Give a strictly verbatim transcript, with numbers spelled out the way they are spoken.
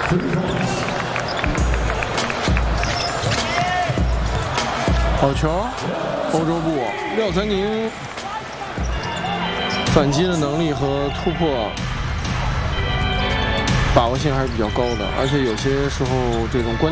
好球，欧洲步廖三宁反击的能力和突破把握性还是比较高的，而且有些时候这种关。